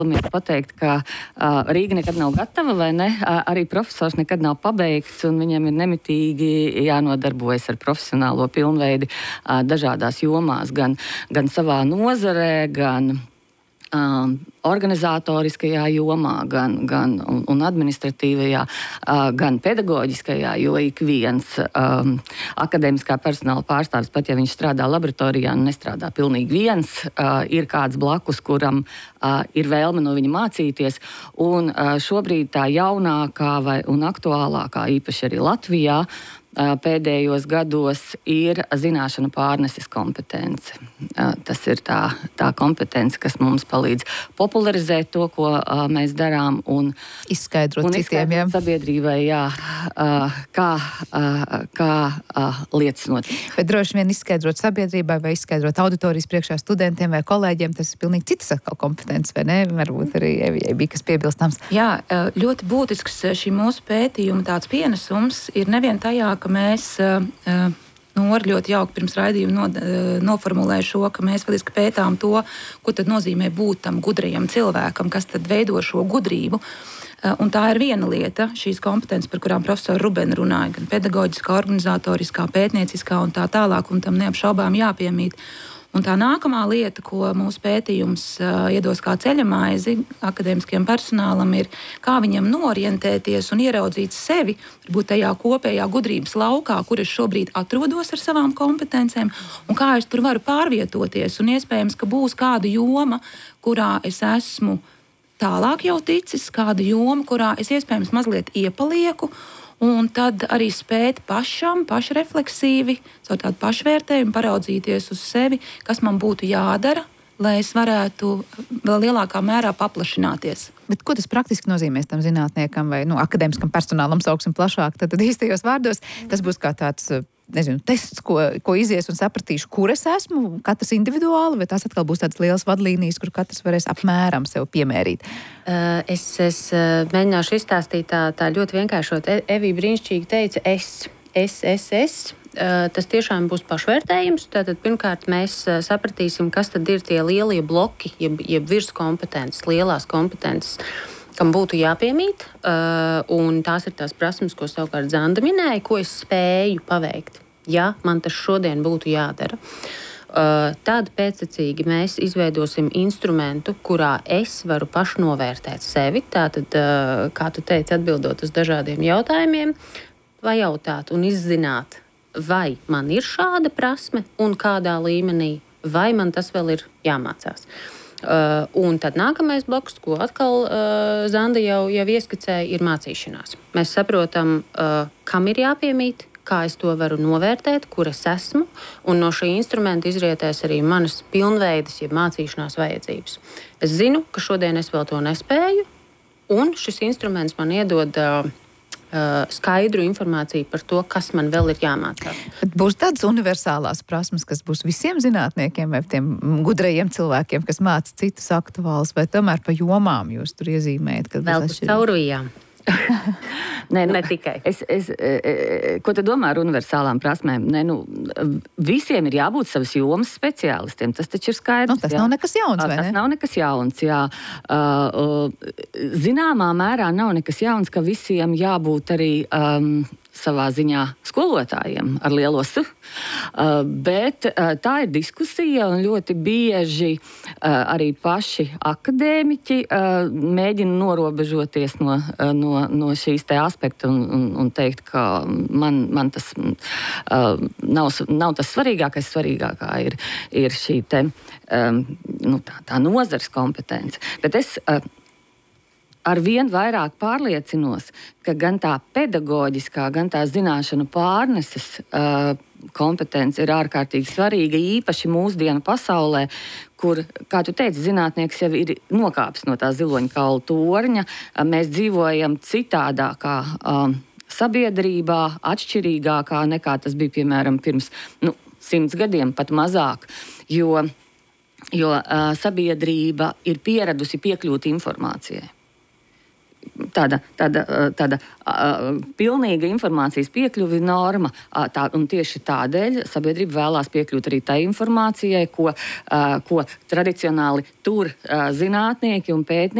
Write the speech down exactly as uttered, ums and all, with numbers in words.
vēlamies pateikt, ka uh, Rīga nekad nav gatava, vai ne? Uh, arī profesors nekad nav pabeigts, un viņam ir nemitīgi jānodarbojas ar profesionālo pilnveidi uh, dažādās jomās, gan, gan savā nozarē, gan Um, organizatoriskajā jomā, gan, gan un, un administratīvajā, uh, gan pedagoģiskajā, jo ik viens um, akadēmiskā personāla pārstāvis, pat ja viņš strādā laboratorijā un nestrādā pilnīgi viens, uh, ir kāds blakus, kuram uh, ir vēlme no viņa mācīties. Un uh, šobrīd tā jaunākā vai, un aktuālākā, īpaši arī Latvijā, pēdējos gados ir zināšanu pārneses kompetence. Tas ir tā, tā kompetence, kas mums palīdz popularizēt to, ko mēs darām, un izskaidrot un citiem, jā. Sabiedrībai, jā, kā, kā lietas notiek. Bet droši vien izskaidrot sabiedrībai vai izskaidrot auditorijas priekšā studentiem vai kolēģiem, tas ir pilnīgi citas atkal kompetences, vai ne? Varbūt arī Evijai bija kas piebilstams. Jā, ļoti būtisks šī mūsu pētījuma tāds pienesums ir nevien tajā, ka mēs, nu, var ļoti jauki pirms raidījuma no, noformulēju šo, ka mēs faktiski pētām to, ko tad nozīmē būt tam gudrajam cilvēkam, kas tad veido šo gudrību. Un tā ir viena lieta, šīs kompetences, par kurām profesora Rubena runāja, gan pedagoģiskā, organizatoriskā, pētnieciskā un tā tālāk, un tam neapšaubām jāpiemīt. Un tā nākamā lieta, ko mūsu pētījums uh, iedos kā ceļamaizi akadēmiskajam personālam, ir, kā viņam norientēties un ieraudzīt sevi, varbūt tajā kopējā gudrības laukā, kur es šobrīd atrodos ar savām kompetencēm, un kā es tur varu pārvietoties. Un iespējams, ka būs kāda joma, kurā es esmu tālāk jau ticis, kāda joma, kurā es iespējams mazliet iepalieku, un tad arī spēt pašam, pašrefleksīvi, caur tādu pašvērtējumu paraudzīties uz sevi, kas man būtu jādara, lai es varētu vēl lielākā mērā paplašināties. Bet ko tas praktiski nozīmēs tam zinātniekam vai nu, akadēmiskam personālam, sauksim plašāk, tad, tad īstajos vārdos tas būs kā tāds, nezinu, tests, ko, ko izies un sapratīšu, kur es esmu, katrs individuāli, vai tās atkal būs tādas lielas vadlīnijas, kur katrs varēs apmēram sev piemērīt? Uh, es, es uh, mēģināšu izstāstīt tā, tā ļoti vienkāršot. Evija brīnišķīgi teica es, es, es, es. Uh, tas tiešām būs pašvērtējums. Tātad pirmkārt mēs uh, sapratīsim, kas tad ir tie lielie bloki, jeb, jeb virskompetences, lielās kompetences, kam būtu jāpiemīt, uh, un tās ir tās prasmes, ko savukārt Zanda minēja, ko es spēju paveikt, ja man tas šodien būtu jādara. Uh, tad pēctecīgi mēs izveidosim instrumentu, kurā es varu pašnovērtēt sevi, tātad, uh, kā tu teici, atbildot uz dažādiem jautājumiem, pajautāt un izzināt, vai man ir šāda prasme un kādā līmenī, vai man tas vēl ir jāmācās. Uh, un tad nākamais bloks, ko atkal uh, Zanda jau, jau ieskicēja, ir mācīšanās. Mēs saprotam, uh, kam ir jāpiemīt, kā es to varu novērtēt, kur es esmu, un no šī instrumenta izrietēs arī manas pilnveides, jeb mācīšanās vajadzības. Es zinu, ka šodien es vēl to nespēju, un šis instruments man iedod uh, Uh, skaidru informāciju par to, kas man vēl ir jāmācās. Bet būs tādas universālās prasmes, kas būs visiem zinātniekiem vai tiem gudrajiem cilvēkiem, kas māca citus aktuālus, vai tomēr pa jomām jūs tur iezīmējat? Vēl pa caurujām. Nē, nu, ne tikai. Es, es, e, ko tu domā ar universālām prasmēm? Nē, nu, visiem ir jābūt savas jomas speciālistiem. Tas taču ir skaidrs. Nu, tas jā. nav nekas jauns, vai ne? Tas nav nekas jauns, jā. Zināmā mērā nav nekas jauns, ka visiem jābūt arī um, savā ziņā skolotājiem ar lielo S. Uh, bet uh, tā ir diskusija, un ļoti bieži uh, arī paši akadēmiķi uh, mēģina norobežoties no, uh, no, no šīs te aspekta un, un, un teikt, ka man, man tas uh, nav, nav tas svarīgākais, svarīgākā ir, ir šī te, um, nu, tā, tā nozares kompetence. Bet es uh, arvien vairāk pārliecinos, ka gan tā pedagoģiskā, gan tā zināšanu pārneses uh, kompetence ir ārkārtīgi svarīga, īpaši mūsdienu pasaulē, kur, kā tu teici, zinātnieks jau ir nokāpis no tā ziloņa kaula torņa. Uh, mēs dzīvojam citādākā uh, sabiedrībā, atšķirīgākā nekā tas bija, piemēram, pirms nu, simts gadiem, pat mazāk, jo, jo uh, sabiedrība ir pieradusi piekļūt informācijai. tāda, tāda, tāda uh, pilnīga informācijas piekļuvi norma. Uh, tā, un tieši tādēļ sabiedrība vēlās piekļūt arī tai informācijai, ko, uh, ko tradicionāli tur uh, zinātnieki un pētnieki